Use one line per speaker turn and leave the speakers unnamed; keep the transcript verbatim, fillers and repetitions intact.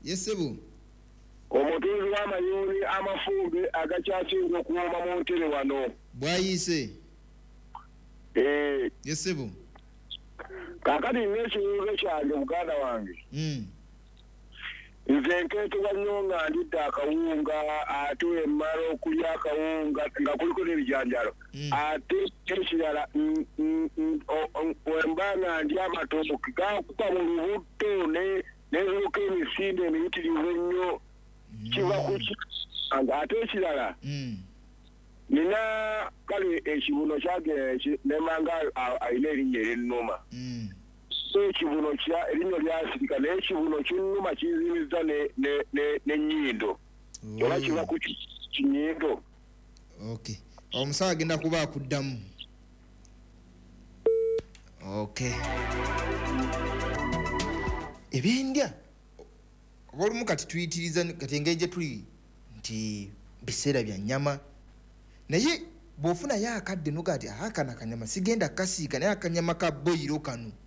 Yesebo.
Omutunzi w'amayuuni amafumbe agakyasinga okuwoma mu ntere wano.
Bwayise.
Eh.
Yesebo.
Kakati n'ekibuuzo kyange muganda wange.
Mm.
Nze nkeetebwa nnyo nga ndidde akawunga ate emmala okulya akawunga nga kuliko n'ebijanjalo. Ate ekirala wemba nga ndya amatooke gakuba mu lubuto n'ebiruka emisinde emiyitirivu ennyo kiva ku ki ate ekirala nina kale ekibuno kyage nemanga ayina erinnya erinnuma ekibuno kya erinnya lyasirika naye ekibuno kinnuma kinzimiza n'ennyindo oba kiva ku kinyindo.
Okay. Omusawo agenda kuba akuddamu. Okay. Ebyendya olumu kati tuyitiriza kati engeri gye tuli nti biseera bya nnyama naye bw'ofunayo akadde nuga ati akana akanyama sigenda kasiika naye akanyama ka boyiro kano